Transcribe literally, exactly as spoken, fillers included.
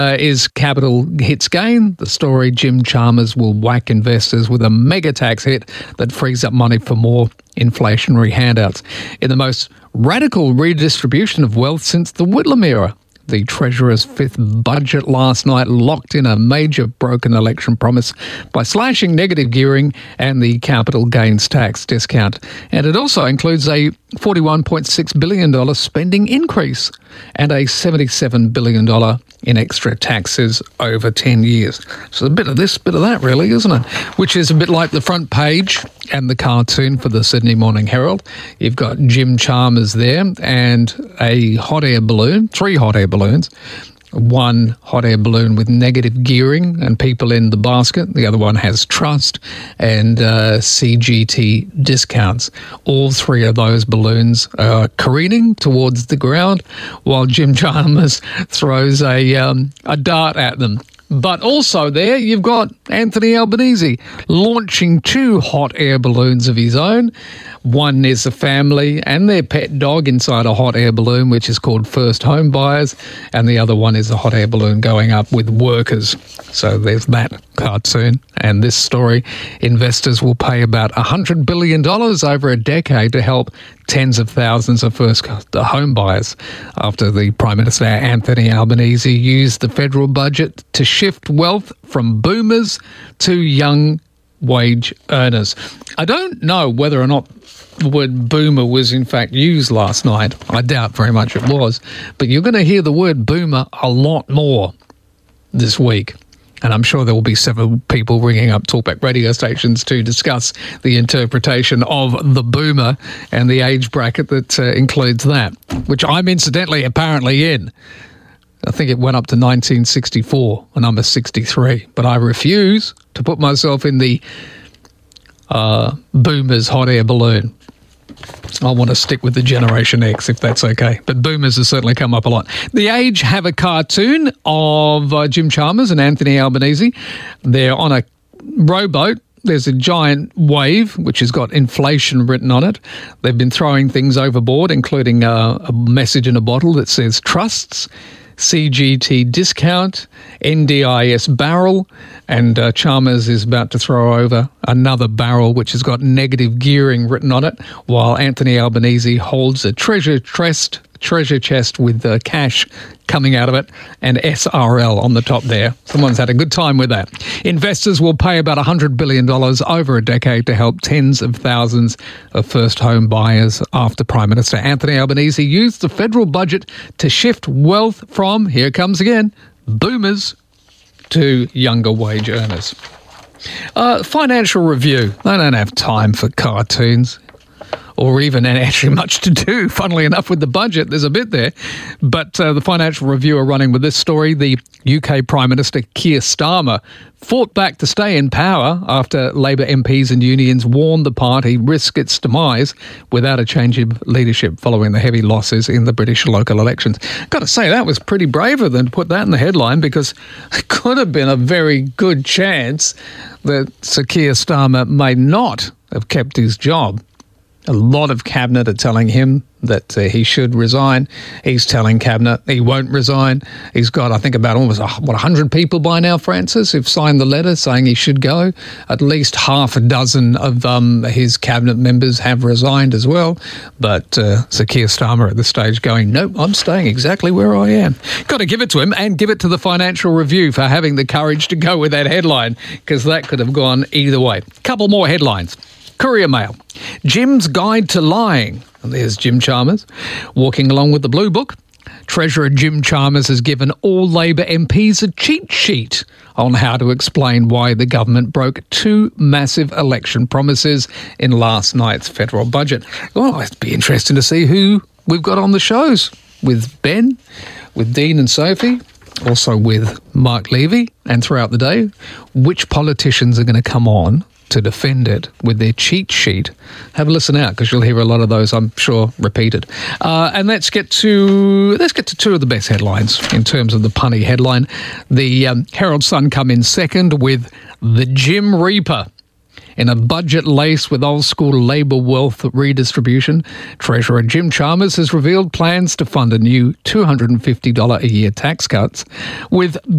Uh, is capital hits gain. The story, Jim Chalmers will whack investors with a mega tax hit that frees up money for more inflationary handouts. In the most radical redistribution of wealth since the Whitlam era, the Treasurer's fifth budget last night locked in a major broken election promise by slashing negative gearing and the capital gains tax discount. And it also includes a forty-one point six billion dollars spending increase and a seventy-seven billion dollars in extra taxes over ten years. So a bit of this, bit of that really, isn't it? Which is a bit like the front page and the cartoon for the Sydney Morning Herald. You've got Jim Chalmers there and a hot air balloon, three hot air balloons. One hot air balloon with negative gearing and people in the basket. The other one has trust and uh, C G T discounts. All three of those balloons are careening towards the ground while Jim Chalmers throws a um, a dart at them. But also there, you've got Anthony Albanese launching two hot air balloons of his own. One is a family and their pet dog inside a hot air balloon, which is called First Home Buyers. And the other one is a hot air balloon going up with workers. So there's that cartoon. And this story, investors will pay about one hundred billion dollars over a decade to help tens of thousands of first home buyers after the Prime Minister Anthony Albanese used the federal budget to shift wealth from boomers to young wage earners. I don't know whether or not the word boomer was in fact used last night. I doubt very much it was. But you're going to hear the word boomer a lot more this week. And I'm sure there will be several people ringing up talkback radio stations to discuss the interpretation of the boomer and the age bracket that uh, includes that, which I'm incidentally apparently in. I think it went up to nineteen sixty-four, and I'm a sixty-three. But I refuse to put myself in the uh, boomer's hot air balloon. I want to stick with the Generation X, if that's okay. But boomers have certainly come up a lot. The Age have a cartoon of uh, Jim Chalmers and Anthony Albanese. They're on a rowboat. There's a giant wave, which has got inflation written on it. They've been throwing things overboard, including uh, a message in a bottle that says trusts, C G T discount, N D I S barrel, and uh, Chalmers is about to throw over another barrel which has got negative gearing written on it, while Anthony Albanese holds a treasure chest, treasure chest with uh, cash coming out of it and S R L on the top there. Someone's had a good time with that. Investors will pay about one hundred billion dollars over a decade to help tens of thousands of first home buyers after Prime Minister Anthony Albanese used the federal budget to shift wealth from, here comes again, boomers to younger wage earners. Uh, Financial Review. They don't have time for cartoons or even actually much to do, funnily enough, with the budget. There's a bit there. But uh, the Financial Review are running with this story. The U K Prime Minister Keir Starmer fought back to stay in power after Labor M Ps and unions warned the party risked its demise without a change of leadership following the heavy losses in the British local elections. Got to say, that was pretty brave of them to put that in the headline, because it could have been a very good chance that Sir Keir Starmer may not have kept his job. A lot of Cabinet are telling him that uh, he should resign. He's telling Cabinet he won't resign. He's got, I think, about almost, uh, what, one hundred people by now, Francis, who've signed the letter saying he should go. At least half a dozen of um, his Cabinet members have resigned as well. But uh, Sir Keir Starmer at this stage going, nope, I'm staying exactly where I am. Got to give it to him, and give it to the Financial Review for having the courage to go with that headline, because that could have gone either way. Couple more headlines. Courier Mail. Jim's Guide to Lying. And there's Jim Chalmers walking along with the Blue Book. Treasurer Jim Chalmers has given all Labor M Ps a cheat sheet on how to explain why the government broke two massive election promises in last night's federal budget. Well, it'd be interesting to see who we've got on the shows, with Ben, with Dean and Sophie, also with Mark Levy, and throughout the day, which politicians are going to come on to defend it with their cheat sheet. Have a listen out, because you'll hear a lot of those, I'm sure, repeated. Uh, and let's get to let's get to two of the best headlines in terms of the punny headline. The um, Herald Sun come in second with the Jim Reaper. In a budget laced with old-school Labor wealth redistribution, Treasurer Jim Chalmers has revealed plans to fund a new two hundred fifty dollars a year tax cuts, with